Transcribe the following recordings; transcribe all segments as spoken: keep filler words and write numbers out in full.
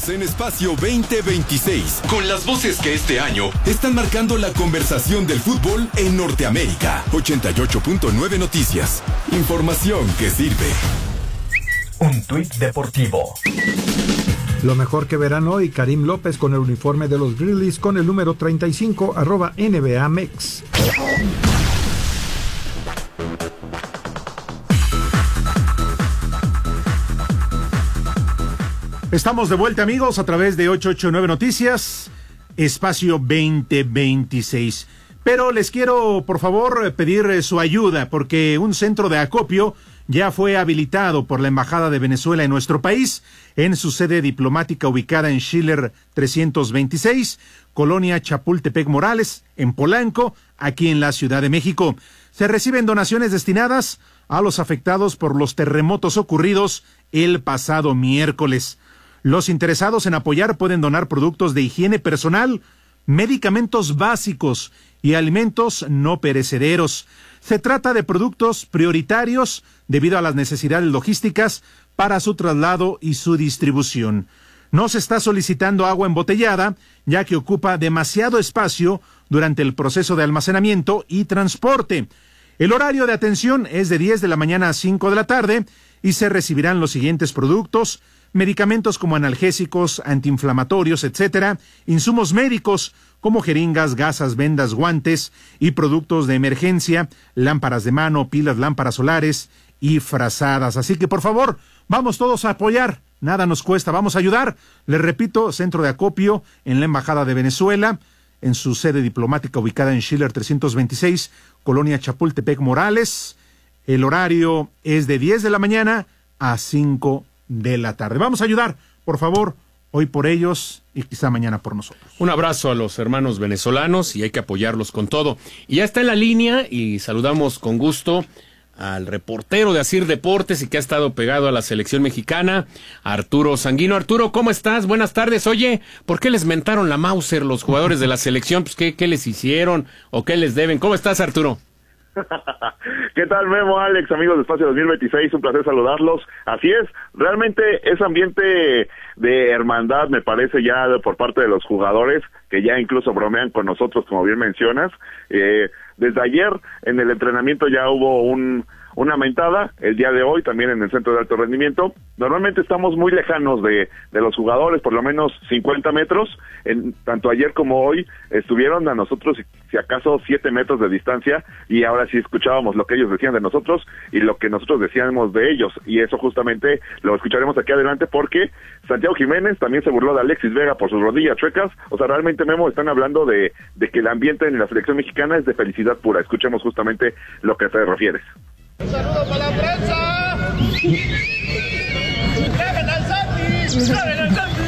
Estamos en Espacio veinte veintiséis, con las voces que este año están marcando la conversación del fútbol en Norteamérica. ochenta y ocho punto nueve Noticias. Información que sirve. Un tuit deportivo. Lo mejor que verán hoy, Karim López con el uniforme de los Grizzlies con el número treinta y cinco, arroba N B A Mex. Estamos de vuelta, amigos, a través de ochocientos ochenta y nueve Noticias, Espacio veinte veintiséis. Pero les quiero, por favor, pedir su ayuda, porque un centro de acopio ya fue habilitado por la Embajada de Venezuela en nuestro país, en su sede diplomática ubicada en Schiller trescientos veintiséis, Colonia Chapultepec Morales, en Polanco, aquí en la Ciudad de México. Se reciben donaciones destinadas a los afectados por los terremotos ocurridos el pasado miércoles. Los interesados en apoyar pueden donar productos de higiene personal, medicamentos básicos y alimentos no perecederos. Se trata de productos prioritarios debido a las necesidades logísticas para su traslado y su distribución. No se está solicitando agua embotellada, ya que ocupa demasiado espacio durante el proceso de almacenamiento y transporte. El horario de atención es de diez de la mañana a cinco de la tarde y se recibirán los siguientes productos: medicamentos como analgésicos, antiinflamatorios, etcétera, insumos médicos como jeringas, gasas, vendas, guantes y productos de emergencia, lámparas de mano, pilas, lámparas solares y frazadas. Así que, por favor, vamos todos a apoyar. Nada nos cuesta, vamos a ayudar. Les repito, centro de acopio en la Embajada de Venezuela, en su sede diplomática ubicada en Schiller trescientos veintiséis, Colonia Chapultepec Morales. El horario es de diez de la mañana a cinco de la tarde. Vamos a ayudar, por favor, hoy por ellos y quizá mañana por nosotros. Un abrazo a los hermanos venezolanos y hay que apoyarlos con todo. Y ya está en la línea y saludamos con gusto al reportero de Asir Deportes y que ha estado pegado a la selección mexicana, Arturo Sanguino. Arturo, ¿cómo estás? Buenas tardes. Oye, ¿por qué les mentaron la Mauser los jugadores de la selección? Pues, ¿qué, qué les hicieron o qué les deben? ¿Cómo estás, Arturo? ¿Qué tal, Memo, Alex, amigos de Espacio dos mil veintiséis? Un placer saludarlos. Así es, realmente ese ambiente de hermandad me parece ya por parte de los jugadores, que ya incluso bromean con nosotros, como bien mencionas. Eh, desde ayer en el entrenamiento ya hubo un una mentada, el día de hoy también en el centro de alto rendimiento. Normalmente estamos muy lejanos de, de los jugadores, por lo menos cincuenta metros, en, tanto ayer como hoy estuvieron a nosotros, si acaso, siete metros de distancia, y ahora sí escuchábamos lo que ellos decían de nosotros y lo que nosotros decíamos de ellos, y eso justamente lo escucharemos aquí adelante, porque Santiago Jiménez también se burló de Alexis Vega por sus rodillas chuecas. O sea, realmente, Memo, están hablando de, de que el ambiente en la selección mexicana es de felicidad pura. Escuchemos justamente lo que te refieres. Un saludo para la prensa. ¡Graben al Santi! ¡Graben al Santi!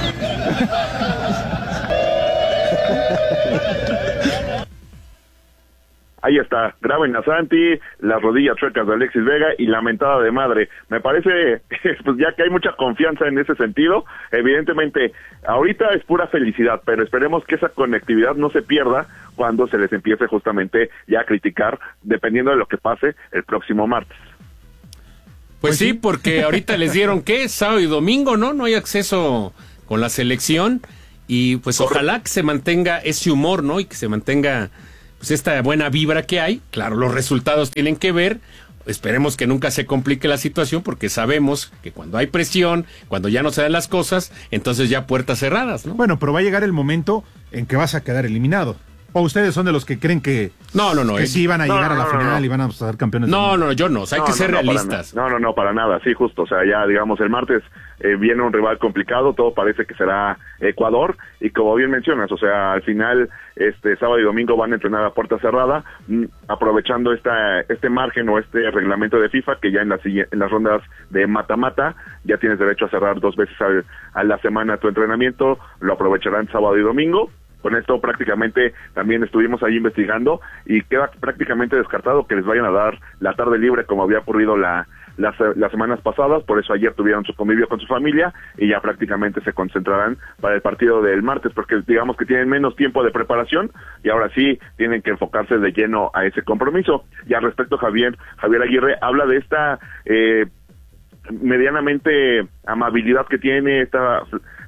Ahí está, graben a Santi, las rodillas chuecas de Alexis Vega y la mentada de madre. Me parece, pues ya que hay mucha confianza en ese sentido, evidentemente, ahorita es pura felicidad, pero esperemos que esa conectividad no se pierda cuando se les empiece justamente ya a criticar, dependiendo de lo que pase el próximo martes. Pues sí, porque ahorita les dieron, ¿qué? Sábado y domingo, ¿no? No hay acceso con la selección y pues ojalá que se mantenga ese humor, ¿no? Y que se mantenga pues esta buena vibra que hay. Claro, los resultados tienen que ver. Esperemos que nunca se complique la situación, porque sabemos que cuando hay presión, cuando ya no se dan las cosas, entonces ya puertas cerradas, ¿no? Bueno, pero va a llegar el momento en que vas a quedar eliminado. ¿O ustedes son de los que creen que no, no, no, que eh. sí van a llegar no, no, a la no, final no. y van a ser campeones? No, no, yo no, o sea, hay no, que no, ser no, realistas. Para no, no, no, para nada, sí, justo, o sea, ya digamos el martes eh, viene un rival complicado, todo parece que será Ecuador, y como bien mencionas, o sea, al final, este sábado y domingo van a entrenar a puerta cerrada, mm, aprovechando esta este margen o este reglamento de FIFA, que ya en las, en las rondas de mata-mata ya tienes derecho a cerrar dos veces al, a la semana tu entrenamiento, lo aprovecharán sábado y domingo. Con esto prácticamente también estuvimos ahí investigando y queda prácticamente descartado que les vayan a dar la tarde libre como había ocurrido la, las, las semanas pasadas. Por eso ayer tuvieron su convivio con su familia y ya prácticamente se concentrarán para el partido del martes, porque digamos que tienen menos tiempo de preparación y ahora sí tienen que enfocarse de lleno a ese compromiso. Y al respecto, Javier, Javier Aguirre habla de esta eh, medianamente amabilidad que tiene esta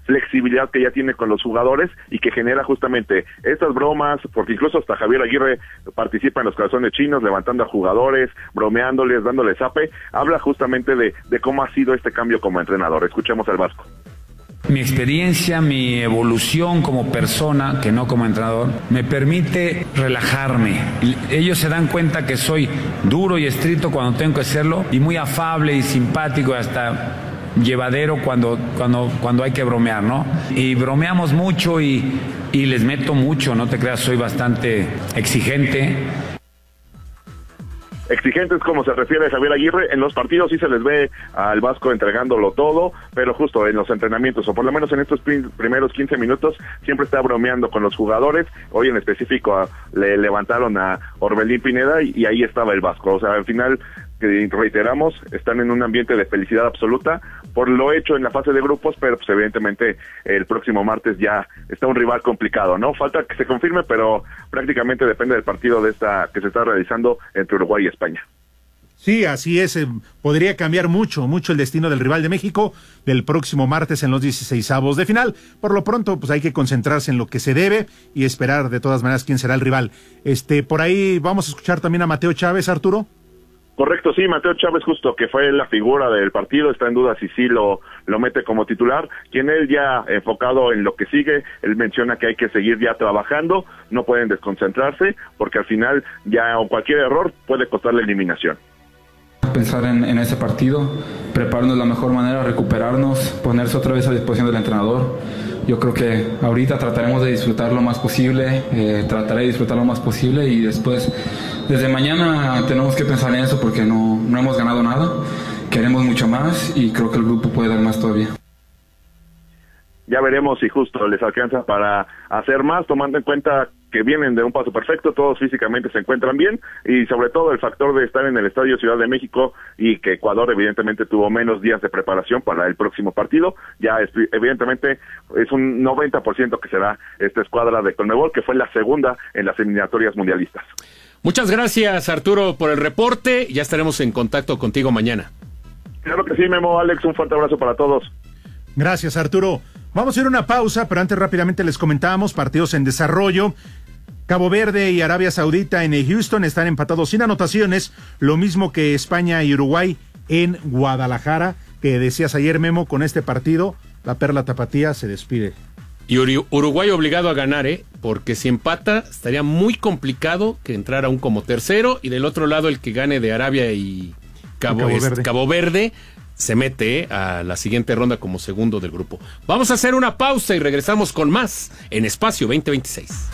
flexibilidad que ya tiene con los jugadores y que genera justamente estas bromas, porque incluso hasta Javier Aguirre participa en los corazones chinos, levantando a jugadores, bromeándoles, dándoles zape, habla justamente de, de cómo ha sido este cambio como entrenador. Escuchemos al Vasco. Mi experiencia, mi evolución como persona, que no como entrenador, me permite relajarme. Ellos se dan cuenta que soy duro y estricto cuando tengo que serlo y muy afable y simpático, hasta llevadero cuando, cuando, cuando hay que bromear, ¿no? Y bromeamos mucho y, y les meto mucho, no te creas, soy bastante exigente. Exigentes como se refiere a Javier Aguirre, en los partidos sí se les ve al Vasco entregándolo todo, pero justo en los entrenamientos, o por lo menos en estos prim- primeros quince minutos, siempre está bromeando con los jugadores. Hoy en específico a, le levantaron a Orbelín Pineda y, y ahí estaba el Vasco. O sea, al final, que reiteramos, están en un ambiente de felicidad absoluta por lo hecho en la fase de grupos, pero pues evidentemente el próximo martes ya está un rival complicado, ¿no? Falta que se confirme, pero prácticamente depende del partido de esta que se está realizando entre Uruguay y España. Sí, así es. Eh, podría cambiar mucho, mucho el destino del rival de México del próximo martes en los dieciseisavos de final. Por lo pronto, pues hay que concentrarse en lo que se debe y esperar de todas maneras quién será el rival. Este, por ahí vamos a escuchar también a Mateo Chávez, Arturo. Correcto, sí, Mateo Chávez justo, que fue la figura del partido, está en duda si sí lo, lo mete como titular, quien él ya enfocado en lo que sigue, él menciona que hay que seguir ya trabajando, no pueden desconcentrarse, porque al final ya cualquier error puede costar la eliminación. Pensar en, en ese partido, prepararnos de la mejor manera, recuperarnos, ponerse otra vez a disposición del entrenador. Yo creo que ahorita trataremos de disfrutar lo más posible, eh, trataré de disfrutar lo más posible y después, desde mañana tenemos que pensar en eso porque no, no hemos ganado nada, queremos mucho más y creo que el grupo puede dar más todavía. Ya veremos si justo les alcanza para hacer más, tomando en cuenta que vienen de un paso perfecto, todos físicamente se encuentran bien y sobre todo el factor de estar en el Estadio Ciudad de México y que Ecuador evidentemente tuvo menos días de preparación para el próximo partido, ya es, evidentemente es un noventa por ciento que será esta escuadra de Conmebol, que fue la segunda en las eliminatorias mundialistas. Muchas gracias, Arturo, por el reporte, ya estaremos en contacto contigo mañana. Claro que sí, Memo, Alex, un fuerte abrazo para todos. Gracias, Arturo. Vamos a ir a una pausa, pero antes rápidamente les comentábamos partidos en desarrollo. Cabo Verde y Arabia Saudita en Houston están empatados sin anotaciones, lo mismo que España y Uruguay en Guadalajara, que decías ayer, Memo, con este partido, la Perla Tapatía se despide. Y Uruguay obligado a ganar, ¿eh? Porque si empata, estaría muy complicado que entrara aún como tercero, y del otro lado el que gane de Arabia y Cabo, Cabo es, Verde. Cabo Verde se mete ¿eh? a la siguiente ronda como segundo del grupo. Vamos a hacer una pausa y regresamos con más en Espacio veinte veintiséis.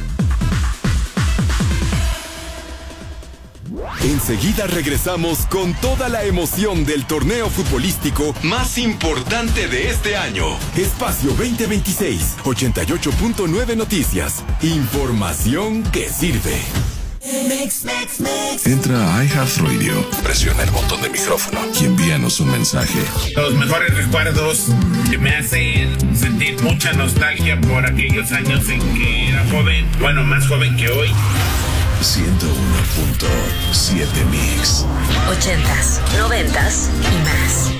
Enseguida regresamos con toda la emoción del torneo futbolístico más importante de este año. Espacio veinte veintiséis, ochenta y ocho punto nueve Noticias. Información que sirve. Mix, mix, mix. Entra a iHeartRadio, presiona el botón de micrófono y envíanos un mensaje. Los mejores recuerdos que me hacen sentir mucha nostalgia por aquellos años en que era joven, bueno, más joven que hoy. ciento uno punto siete Mix. Ochentas, noventas y más.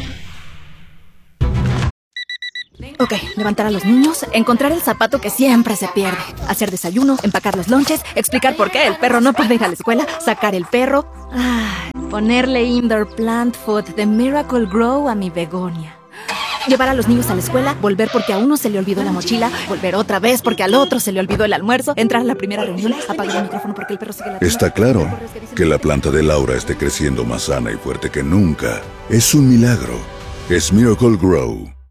Ok, levantar a los niños, encontrar el zapato que siempre se pierde, hacer desayuno, empacar los lonches, explicar por qué el perro no puede ir a la escuela, sacar el perro, ah, ponerle indoor plant food de Miracle Grow a mi begonia. Llevar a los niños a la escuela, volver porque a uno se le olvidó la mochila, volver otra vez porque al otro se le olvidó el almuerzo, entrar a la primera reunión, apagar el micrófono porque el perro sigue la... Está claro que la planta de Laura esté creciendo más sana y fuerte que nunca. Es un milagro. Es Miracle Grow.